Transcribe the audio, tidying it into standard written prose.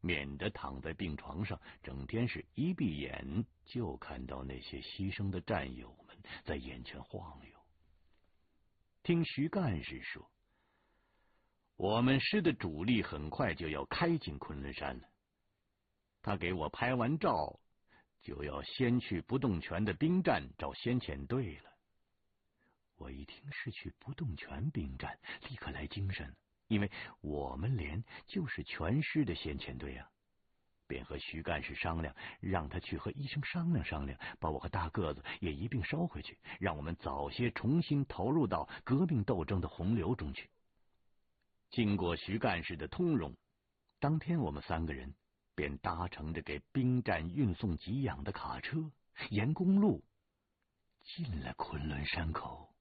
免得躺在病床上，整天是一闭眼就看到那些牺牲的战友们在眼前晃悠。听徐干事说，我们师的主力很快就要开进昆仑山了。他给我拍完照，就要先去不动泉的兵站找先遣队了。我一听是去不动泉兵站，立刻来精神了，因为我们连就是全师的先遣队啊，便和徐干事商量，让他去和医生商量商量，把我和大个子也一并捎回去，让我们早些重新投入到革命斗争的洪流中去。经过徐干事的通融，当天我们3个人便搭乘着给兵站运送给养的卡车，沿公路进了昆仑山口。